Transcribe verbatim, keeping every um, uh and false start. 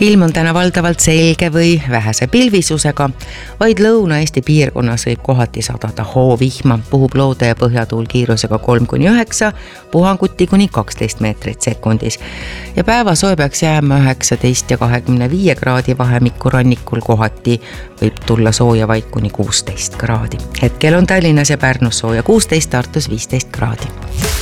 ilm on täna valdavalt selge või vähese pilvisusega, vaid Lõuna-Eesti piirkonnas võib kohati sadada hoovihma, puhub loode ja põhjatuul kiirusega kolm kuni üheksa, puhanguti kuni kaksteist meetrit sekundis. Ja päevasoe peaks jääma üheksateist ja kahekümne viie kraadi vahemikku, rannikul kohati võib tulla sooja vaid kuni kuusteist kraadi. Hetkel on Tallinnas ja Pärnus sooja kuusteist, Tartus viisteist kraadi.